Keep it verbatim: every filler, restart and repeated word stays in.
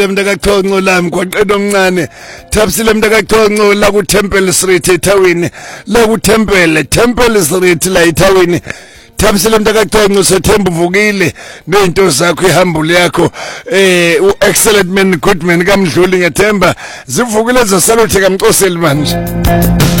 Mntaka Thonco la mgwaqeni omncane Thabisile Mntaka Thonco la ku Temple Street eThawini la ku Temple Temple Street la eThawini Thabisile Mntaka Thonco sethemba uvukile nento zakho ihambule yakho eh u excellent man Goodman kaMdluli ngethemba zivukile zasaluthe kaMcoseli manje